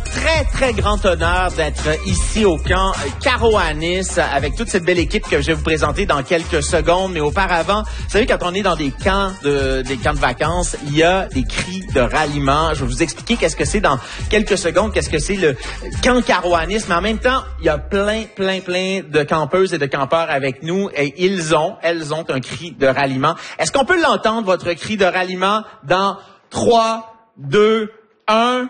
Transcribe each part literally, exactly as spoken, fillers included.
très, très grand honneur d'être ici au camp Caroanis avec toute cette belle équipe que je vais vous présenter dans quelques secondes. Mais auparavant, vous savez, quand on est dans des camps de, des camps de vacances, il y a des cris de ralliement. Je vais vous expliquer qu'est-ce que c'est dans quelques secondes, qu'est-ce que c'est le camp Caroanis. Mais en même temps, il y a plein, plein, plein de campeuses et de campeurs avec nous et ils ont, elles ont un cri de ralliement. Est-ce qu'on peut l'entendre, votre cri de ralliement, dans trois, deux, un...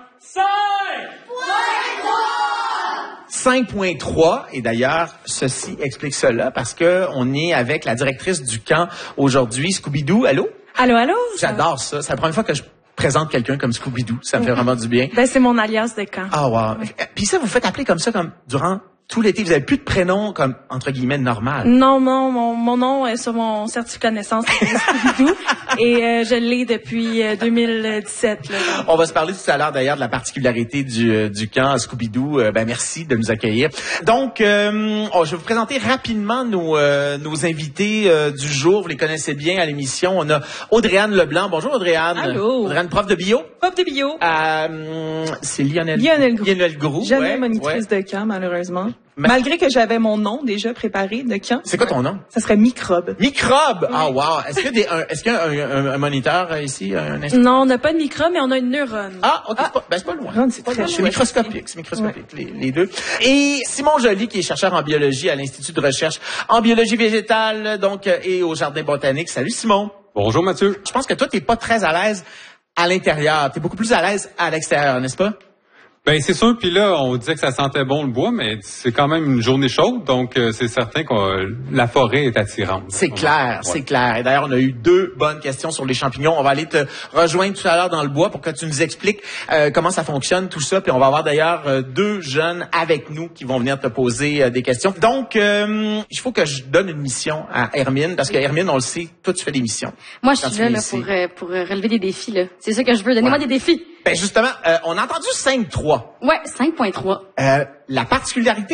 cinq point trois. Et d'ailleurs, ceci explique cela parce que on est avec la directrice du camp aujourd'hui, Scooby-Doo. Allô? Allô, allô? J'adore ça. C'est la première fois que je présente quelqu'un comme Scooby-Doo. Ça me fait vraiment du bien. Ben, c'est mon alias de camp. Ah, wow. Puis ça, vous faites appeler comme ça, comme durant tout l'été. Vous avez plus de prénom comme, entre guillemets, normal. Non, non, mon, mon nom est sur mon certificat de naissance, c'est Scooby-Doo. Et euh, je l'ai depuis euh, deux mille dix-sept. Là, on va se parler tout à l'heure d'ailleurs de la particularité du, euh, du camp Scooby-Doo. Euh, ben merci de nous accueillir. Donc, euh, oh, je vais vous présenter rapidement nos, euh, nos invités euh, du jour. Vous les connaissez bien à l'émission. On a Audrey-Anne Leblanc. Bonjour Audrey-Anne. Allô. Audrey-Anne, prof de bio. Prof de bio. Euh, c'est Lionel. Lionel Groux. Lionel Groux. Jamais ouais, monitrice ouais. de camp, malheureusement. Mais... Malgré que j'avais mon nom déjà préparé de camp. C'est quoi ton nom? Ça serait Microbe. Microbe! Oui. Ah, wow! Est-ce qu'il y a, des, un, est-ce qu'il y a un, un, un moniteur euh, ici? Un non, on n'a pas de microbe, mais on a une neurone. Ah, OK. Ah. C'est, pas, ben, c'est pas loin. C'est, très c'est microscopique. C'est microscopique, ouais. les, les deux. Et Simon Joly, qui est chercheur en biologie à l'Institut de recherche en biologie végétale, donc, et au Jardin botanique. Salut, Simon. Bonjour, Mathieu. Je pense que toi, t'es pas très à l'aise à l'intérieur. T'es beaucoup plus à l'aise à l'extérieur, n'est-ce pas? Ben c'est sûr, puis là, on disait que ça sentait bon le bois, mais c'est quand même une journée chaude, donc euh, c'est certain que la forêt est attirante. C'est clair, ouais. c'est clair. Et d'ailleurs, on a eu deux bonnes questions sur les champignons. On va aller te rejoindre tout à l'heure dans le bois pour que tu nous expliques euh, comment ça fonctionne, tout ça. Puis on va avoir d'ailleurs euh, deux jeunes avec nous qui vont venir te poser euh, des questions. Donc, euh, il faut que je donne une mission à Hermine, parce que Hermine, on le sait, toi, tu fais des missions. Moi, je suis là, là pour, euh, pour relever des défis. Là. C'est ça que je veux. Donnez-moi ouais. des défis. Ben justement, euh, on a entendu cinq trois. Ouais, cinq point trois. Euh, la particularité